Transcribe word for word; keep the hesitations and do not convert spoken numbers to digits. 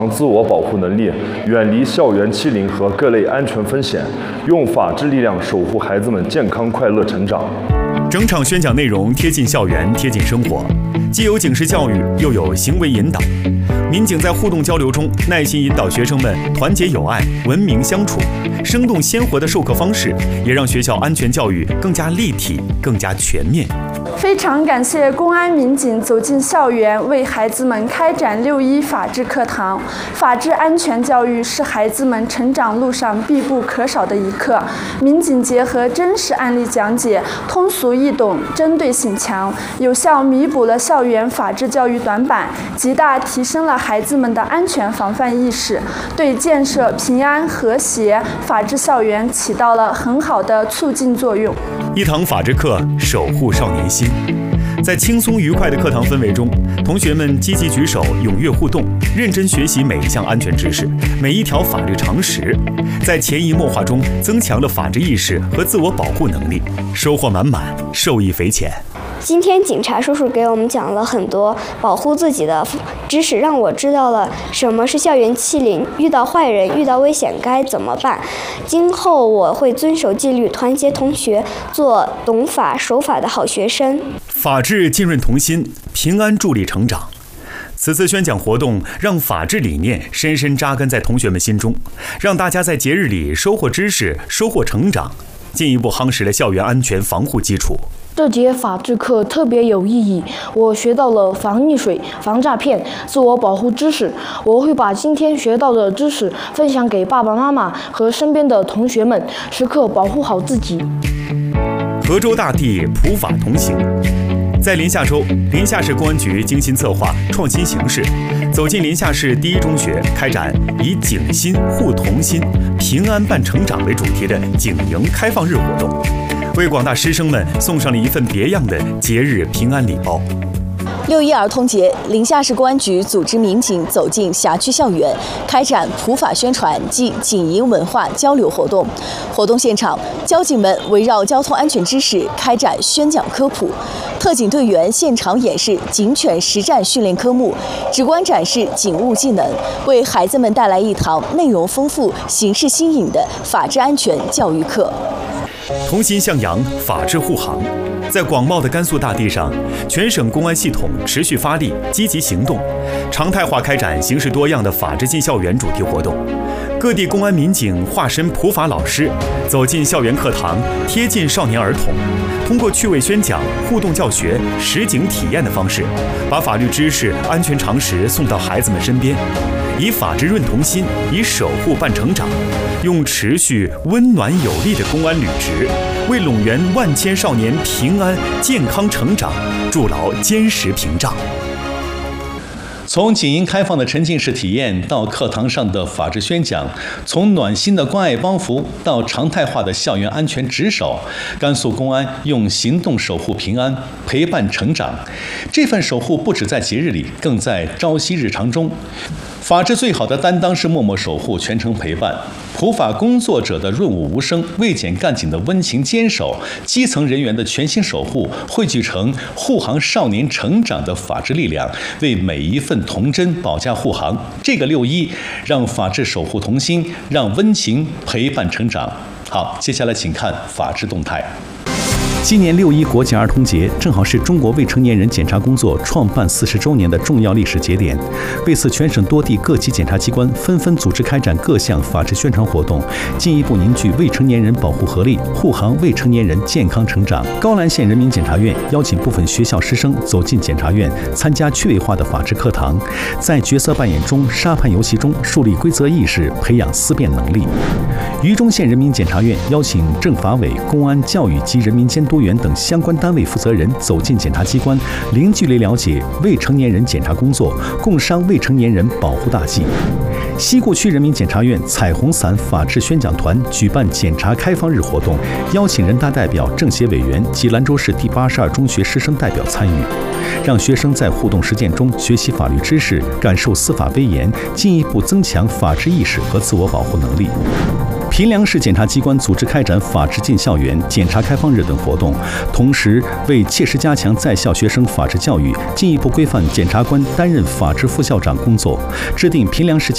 自我保护能力，远离校园欺凌和各类安全风险，用法治力量守护孩子们健康快乐成长。 整场宣讲内容贴近校园，贴近生活，既有警示教育，又有行为引导。民警在互动交流中，耐心引导学生们团结友爱、文明相处。生动鲜活的授课方式，也让学校安全教育更加立体、更加全面。 非常感谢公安民警走进校园，为孩子们开展六一法治课堂。法治安全教育是孩子们成长路上必不可少的一课。民警结合真实案例讲解，通俗易懂，针对性强，有效弥补了校园法治教育短板，极大提升了孩子们的安全防范意识，对建设平安和谐法治校园起到了很好的促进作用。 一堂法治课，守护少年心。在轻松愉快的课堂氛围中，同学们积极举手，踊跃互动，认真学习每一项安全知识，每一条法律常识，在潜移默化中增强了法治意识和自我保护能力，收获满满，受益匪浅。 今天警察叔叔给我们讲了很多保护自己的知识，让我知道了什么是校园欺凌，遇到坏人、遇到危险该怎么办。今后我会遵守纪律，团结同学，做懂法守法的好学生。 法治浸润童心，平安助力成长。此次宣讲活动让法治理念深深扎根在同学们心中，让大家在节日里收获知识、收获成长，进一步夯实了校园安全防护基础。 这节法治课特别有意义，我学到了防溺水、防诈骗、自我保护知识。我会把今天学到的知识分享给爸爸妈妈和身边的同学们，时刻保护好自己。 河州大地普法同行。在临夏州，临夏市公安局精心策划、创新形式，走进临夏市第一中学，开展以“警心护童心，平安伴成长”为主题的警营开放日活动，为广大师生们送上了一份别样的节日平安礼包。 六一儿童节，临夏市公安局组织民警走进辖区校园，开展普法宣传暨警营文化交流活动。活动现场，交警们围绕交通安全知识开展宣讲科普，特警队员现场演示警犬实战训练科目，直观展示警务技能，为孩子们带来一堂内容丰富、形式新颖的法治安全教育课。 同心向阳，法治护航。在广袤的甘肃大地上，全省公安系统持续发力、积极行动，常态化开展形式多样的法治进校园主题活动。各地公安民警化身普法老师，走进校园课堂，贴近少年儿童，通过趣味宣讲、互动教学、实景体验的方式，把法律知识、安全常识送到孩子们身边，以法治润童心，以守护伴成长，用持续温暖有力的公安履职，为拢圆万千少年平安健康成长筑牢坚实屏障。 从警营开放的沉浸式体验到课堂上的法治宣讲，从暖心的关爱帮扶到常态化的校园安全值守，甘肃公安用行动守护平安，陪伴成长。这份守护不只在节日里，更在朝夕日常中。法治最好的担当是默默守护、全程陪伴。普法工作者的润物无声，未检干警的温情坚守，基层人员的全心守护，汇聚成护航少年成长的法治力量，为每一份童真保驾护航。这个六一，让法治守护童心，让温情陪伴成长。好，接下来请看法治动态。 今年六一国际儿童节正好是中国未成年人检察工作创办四十周年的重要历史节点。为此，全省多地各级检察机关纷纷组织开展各项法治宣传活动，进一步凝聚未成年人保护合力，护航未成年人健康成长。高兰县人民检察院邀请部分学校师生走进检察院，参加趣味化的法治课堂，在角色扮演中、沙盘游戏中树立规则意识，培养思辨能力。榆中县人民检察院邀请政法委、公安、教育及人民监督员等相关单位负责人走进检察机关，零距离了解未成年人检察工作，共商未成年人保护大计。西固区人民检察院彩虹伞法治宣讲团举办检察开放日活动，邀请人大代表、政协委员及兰州市第八十二中学师生代表参与，让学生在互动实践中学习法律知识，感受司法威严，进一步增强法治意识和自我保护能力。平凉市检察机关组织开展法治进校园、检察开放日等活动，同时为切实加强在校学生法治教育，进一步规范检察官担任法治副校长工作，制定平凉市